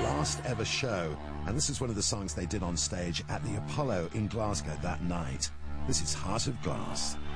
last ever show, and this is one of the songs they did on stage at the Apollo in Glasgow that night. This is Heart of Glass.